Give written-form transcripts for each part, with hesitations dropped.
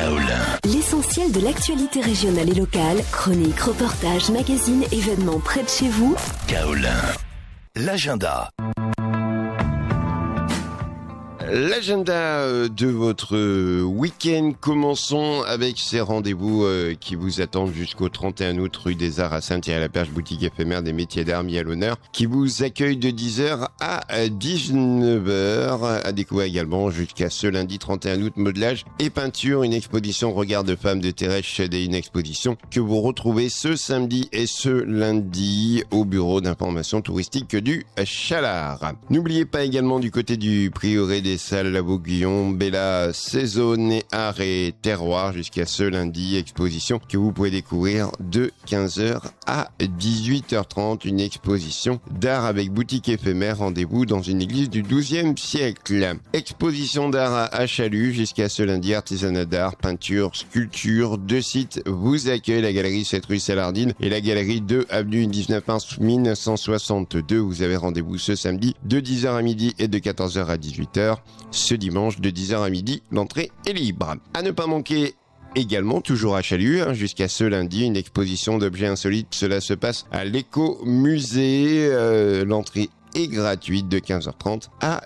Kaolin. L'essentiel de l'actualité régionale et locale, chroniques, reportages, magazines, événements près de chez vous. Kaolin. L'agenda. L'agenda de votre week-end, commençons avec ces rendez-vous qui vous attendent jusqu'au 31 août, rue des Arts à Saint-Thierry-la-Perche, boutique éphémère des métiers d'art mis à l'honneur, qui vous accueille de 10h à 19h. À découvrir également jusqu'à ce lundi 31 août, modelage et peinture, une exposition Regard de femme de Thérèse Chadet, une exposition que vous retrouvez ce samedi et ce lundi au bureau d'information touristique du Chalard. N'oubliez pas également du côté du prieuré des Salles La Vauguillon, Bella Saison et Art et Terroir jusqu'à ce lundi, exposition que vous pouvez découvrir de 15h à 18h30, une exposition d'art avec boutique éphémère, rendez-vous dans une église du XIIe siècle. Exposition d'art à Chalut jusqu'à ce lundi, artisanat d'art, peinture, sculpture, deux sites vous accueillent, la galerie 7 rue Salardine et la galerie 2 avenue 19 mars 1962. Vous avez rendez-vous ce samedi de 10h à midi et de 14h à 18h. Ce dimanche de 10h à midi, l'entrée est libre. À ne pas manquer également, toujours à Chalut, jusqu'à ce lundi, une exposition d'objets insolites. Cela se passe à l'éco-musée. L'entrée est gratuite de 15h30 à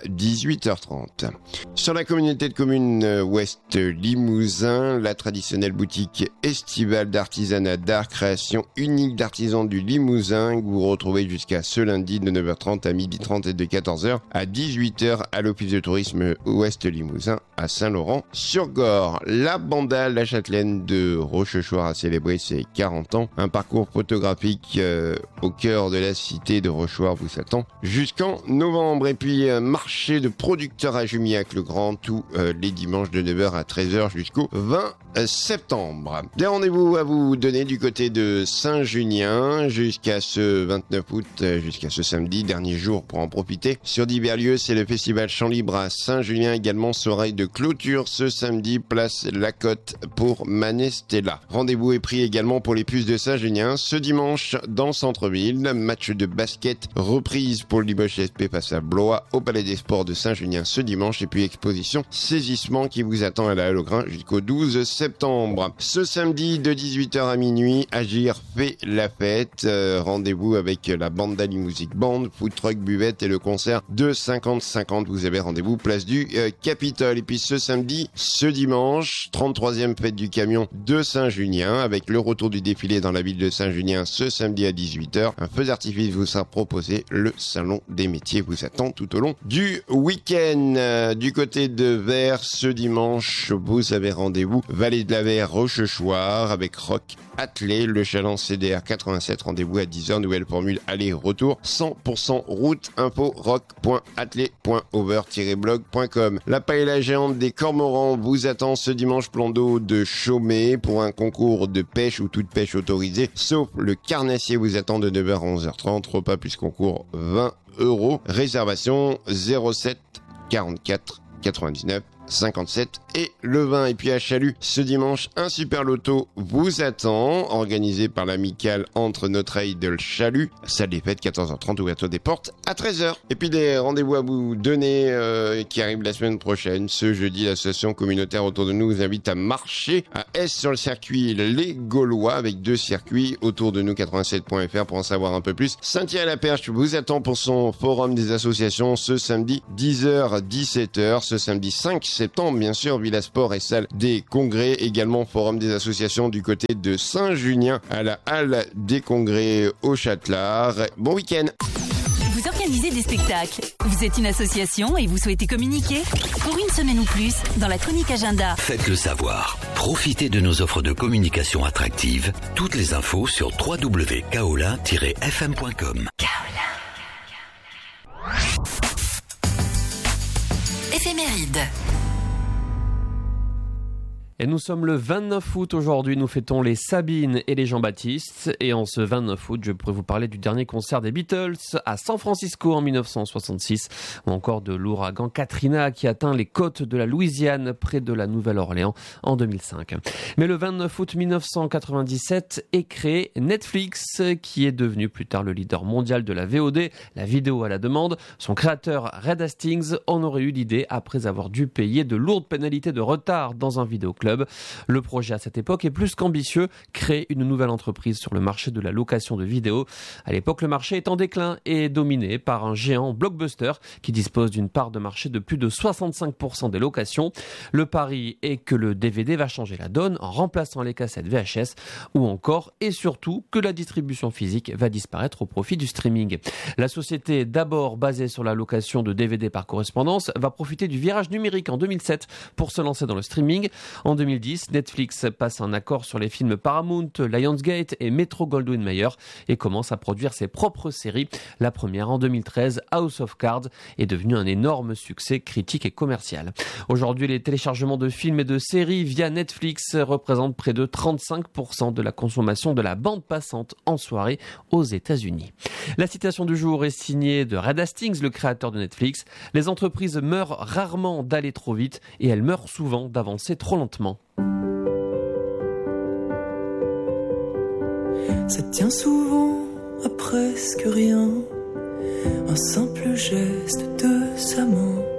18h30. Sur la communauté de communes Ouest Limousin, la traditionnelle boutique estivale d'artisanat d'art, création unique d'artisans du Limousin, que vous retrouvez jusqu'à ce lundi de 9h30 à 12h30 et de 14h à 18h à l'office de tourisme Ouest Limousin à Saint-Laurent-sur-Gorre. La Banda, la châtelaine de Rochechouart a célébré ses 40 ans. Un parcours photographique au cœur de la cité de Rochechouart vous attend jusqu'en novembre. Et puis marché de producteurs à Jumillac-le-Grand tous les dimanches de 9h à 13h jusqu'au 20 septembre. Des rendez-vous à vous donner du côté de Saint-Junien jusqu'à ce 29 août, jusqu'à ce samedi, dernier jour pour en profiter. Sur divers lieux, c'est le festival Chant Libre à Saint-Junien, également soirée de clôture ce samedi, place La Côte pour Manestella. Rendez-vous est pris également pour les puces de Saint-Junien ce dimanche dans le centre-ville. Match de basket, reprise pour le Limoges SP face à Blois au Palais des Sports de Saint-Junien ce dimanche, et puis exposition Saisissement qui vous attend à la Halle au Grain jusqu'au 12 septembre. Ce samedi de 18h à minuit, Agir fait la fête. Rendez-vous avec la Banda Music Band, food truck, buvette et le concert de 50-50. Vous avez rendez-vous place du Capitole. Et puis ce samedi, ce dimanche, 33e fête du camion de Saint-Junien avec le retour du défilé dans la ville de Saint-Junien ce samedi à 18h. Un feu d'artifice vous sera proposé. Le salon des métiers vous attend tout au long du week-end. Du côté de Vers, ce dimanche, vous avez rendez-vous Vallée de la Vers, Rochechouart avec Rock Attelé, le Chaland CDR 87, rendez-vous à 10h, nouvelle formule aller-retour, 100% route, info rock.attelé.over-blog.com. La paella géante des Cormorans vous attend ce dimanche, plan d'eau de Chaumet pour un concours de pêche ou toute pêche autorisée, sauf le carnassier vous attend de 9h à 11h30, repas plus concours 20 €, réservation 07 44 99 57 et le 20. Et puis à Chalut, ce dimanche, un super loto vous attend, organisé par l'amicale entre Notre Idol Chalut, salle des fêtes, 14h30, ouverture des portes à 13h. Et puis des rendez-vous à vous donner qui arrivent la semaine prochaine. Ce jeudi, l'association communautaire autour de nous vous invite à marcher à Est sur le circuit Les Gaulois avec 2 circuits autour de nous, 87.fr pour en savoir un peu plus. Saint-Thierry-la-Perche vous attend pour son forum des associations ce samedi 10h 17h, ce samedi 5 septembre, bien sûr, Villa Sport et salle des congrès, également forum des associations du côté de Saint-Junien à la halle des congrès au Châtelard. Bon week-end. Vous organisez des spectacles, vous êtes une association et vous souhaitez communiquer? Pour une semaine ou plus, dans la chronique agenda. Faites-le savoir. Profitez de nos offres de communication attractives. Toutes les infos sur www.kaolin-fm.com. Éphéméride. Et nous sommes le 29 août aujourd'hui, nous fêtons les Sabines et les Jean-Baptiste. Et en ce 29 août, je pourrais vous parler du dernier concert des Beatles à San Francisco en 1966, ou encore de l'ouragan Katrina qui atteint les côtes de la Louisiane près de la Nouvelle-Orléans en 2005. Mais le 29 août 1997 est créé Netflix, qui est devenu plus tard le leader mondial de la VOD, la vidéo à la demande. Son créateur, Red Hastings, en aurait eu l'idée après avoir dû payer de lourdes pénalités de retard dans un vidéoclub club. Le projet à cette époque est plus qu'ambitieux, créer une nouvelle entreprise sur le marché de la location de vidéos. À l'époque, le marché est en déclin et dominé par un géant Blockbuster qui dispose d'une part de marché de plus de 65% des locations. Le pari est que le DVD va changer la donne en remplaçant les cassettes VHS ou encore et surtout que la distribution physique va disparaître au profit du streaming. La société, d'abord basée sur la location de DVD par correspondance, va profiter du virage numérique en 2007 pour se lancer dans le streaming. En 2010, Netflix passe un accord sur les films Paramount, Lionsgate et Metro-Goldwyn-Mayer et commence à produire ses propres séries. La première en 2013, House of Cards, est devenue un énorme succès critique et commercial. Aujourd'hui, les téléchargements de films et de séries via Netflix représentent près de 35% de la consommation de la bande passante en soirée aux États-Unis. La citation du jour est signée de Reed Hastings, le créateur de Netflix. Les entreprises meurent rarement d'aller trop vite et elles meurent souvent d'avancer trop lentement. Ça tient souvent à presque rien, un simple geste de sa main.